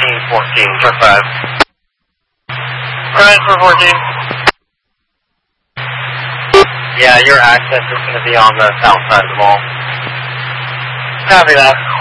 14, truck 5. Ryan for 14. Yeah, your access is going to be on the south side of the mall. Copy that.